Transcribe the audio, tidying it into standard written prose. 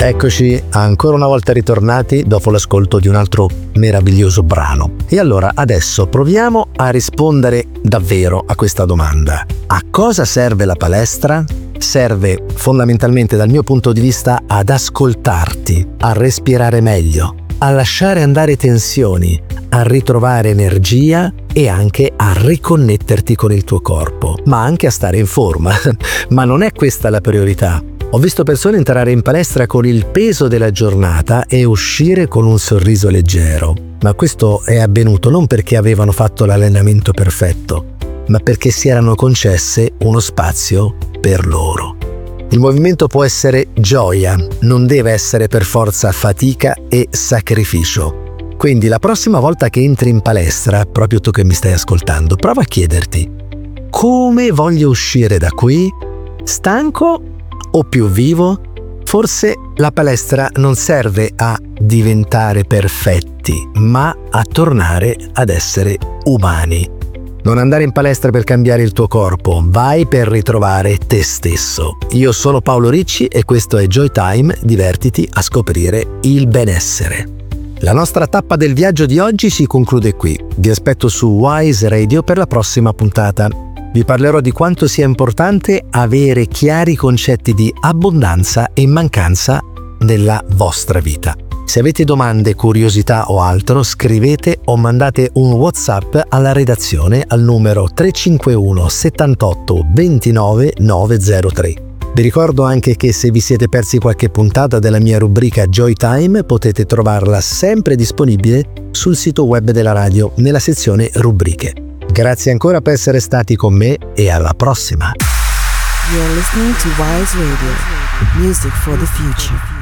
Eccoci ancora una volta ritornati dopo l'ascolto di un altro meraviglioso brano. E allora adesso proviamo a rispondere davvero a questa domanda. A cosa serve la palestra? Serve fondamentalmente dal mio punto di vista ad ascoltarti, a respirare meglio, a lasciare andare tensioni, a ritrovare energia e anche a riconnetterti con il tuo corpo, ma anche a stare in forma. Ma non è questa la priorità. Ho visto persone entrare in palestra con il peso della giornata e uscire con un sorriso leggero. Ma questo è avvenuto non perché avevano fatto l'allenamento perfetto, ma perché si erano concesse uno spazio per loro. Il movimento può essere gioia, non deve essere per forza fatica e sacrificio. Quindi la prossima volta che entri in palestra, proprio tu che mi stai ascoltando, prova a chiederti: come voglio uscire da qui? Stanco o più vivo? Forse la palestra non serve a diventare perfetti, ma a tornare ad essere umani. Non andare in palestra per cambiare il tuo corpo, vai per ritrovare te stesso. Io sono Paolo Ricci e questo è Joy Time, divertiti a scoprire il benessere. La nostra tappa del viaggio di oggi si conclude qui. Vi aspetto su Wise Radio per la prossima puntata. Vi parlerò di quanto sia importante avere chiari concetti di abbondanza e mancanza nella vostra vita. Se avete domande, curiosità o altro, scrivete o mandate un WhatsApp alla redazione al numero 351 78 29 903. Vi ricordo anche che se vi siete persi qualche puntata della mia rubrica Joy Time potete trovarla sempre disponibile sul sito web della radio nella sezione rubriche. Grazie ancora per essere stati con me e alla prossima! You're listening to Wise Radio, music for the future.